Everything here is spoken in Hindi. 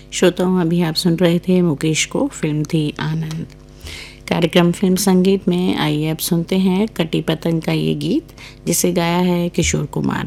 श्रोताओं, अभी आप सुन रहे थे मुकेश को, फिल्म थी आनंद। कार्यक्रम फिल्म संगीत में आइए अब सुनते हैं कटी पतंग का ये गीत, जिसे गाया है किशोर कुमार